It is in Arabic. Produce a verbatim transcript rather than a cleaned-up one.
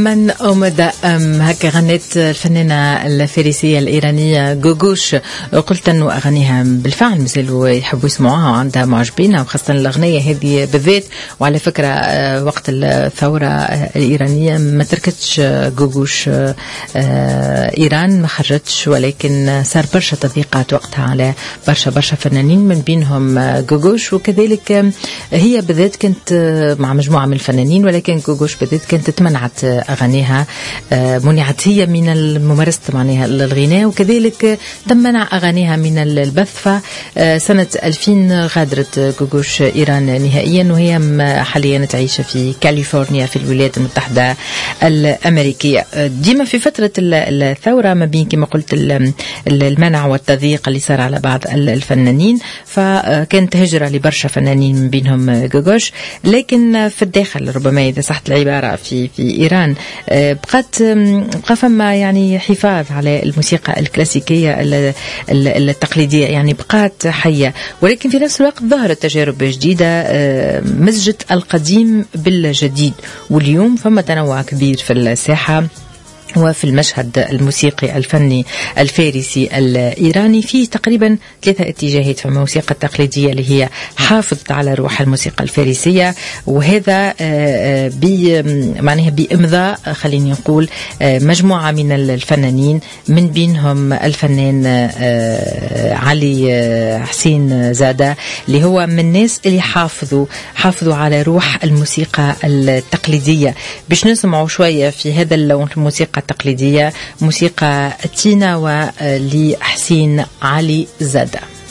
من أمد أم هكا غنت الفنانة الفارسية الإيرانية جوجوش. قلت أنه أغانيها بالفعل مثل يحبوا يسمعوها وعندها معجبين، وخاصة الأغنية هذه بالذات. وعلى فكرة وقت الثورة الإيرانية ما تركتش جوجوش إيران، ما خرجتش، ولكن صار برشا تضييقات وقتها على برشا برشا فنانين من بينهم جوجوش. وكذلك هي بالذات كانت مع مجموعة من الفنانين، ولكن جوجوش بالذات كانت تمنعت أغانيها، منعت هي من ممارسة معناها الغناء، وكذلك تم منع أغانيها من البث. فسنة ألفين غادرت جوجوش إيران نهائيا، وهي حاليا تعيش في كاليفورنيا في الولايات المتحدة الأمريكية. ديما في فترة الثورة ما بين كما قلت المنع والتضييق اللي صار على بعض الفنانين، فكانت هجرة لبرشا فنانين من بينهم جوجوش. لكن في الداخل ربما إذا صحت العبارة في في إيران بقت بقى فما يعني حفاظ على الموسيقى الكلاسيكية التقليدية، يعني بقات حية، ولكن في نفس الوقت ظهرت تجارب جديدة مزجت القديم بالجديد. واليوم فما تنوع كبير في الساحة وفي المشهد الموسيقي الفني الفارسي الإيراني. فيه تقريبا ثلاثة اتجاهات. في الموسيقى التقليدية اللي هي حافظت على روح الموسيقى الفارسية، وهذا معناها بإمضاء خليني نقول مجموعة من الفنانين، من بينهم الفنان علي حسين زادة اللي هو من الناس اللي حافظوا حافظوا على روح الموسيقى التقليدية. باش نسمعوا شوية في هذا اللون الموسيقى التقليدية، موسيقى تينا ولحسين علي زادة.